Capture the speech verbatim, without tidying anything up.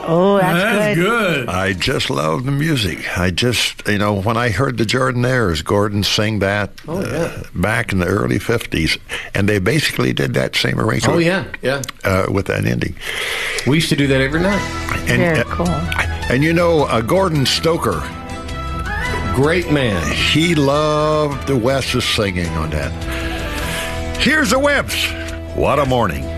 Oh, that's, That's good. good. I just love the music. I just, you know, when I heard the Jordanaires, Gordon sing that Oh, yeah. uh, back in the early fifties, and they basically did that same arrangement. Oh, yeah, yeah. Uh, with that ending. We used to do that every night. And, Very uh, cool. And you know, uh, Gordon Stoker, Great man. he loved the Wes's singing on that. Here's the Webbs. What a morning.